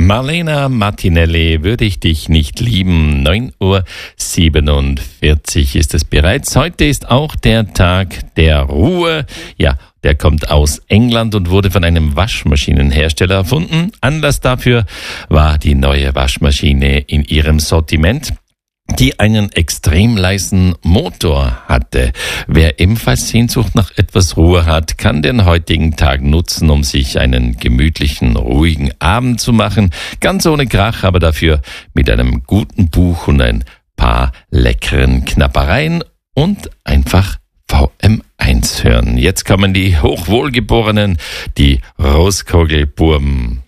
Marlena Martinelli, würde ich dich nicht lieben. 9:47 Uhr ist es bereits. Heute ist auch der Tag der Ruhe. Ja, der kommt aus England und wurde von einem Waschmaschinenhersteller erfunden. Anlass dafür war die neue Waschmaschine in ihrem Sortiment, die einen extrem leisen Motor hatte. Wer ebenfalls Sehnsucht nach etwas Ruhe hat, kann den heutigen Tag nutzen, um sich einen gemütlichen, ruhigen Abend zu machen. Ganz ohne Krach, aber dafür mit einem guten Buch und ein paar leckeren Knabbereien und einfach VM1 hören. Jetzt kommen die Hochwohlgeborenen, die Roskugelburm.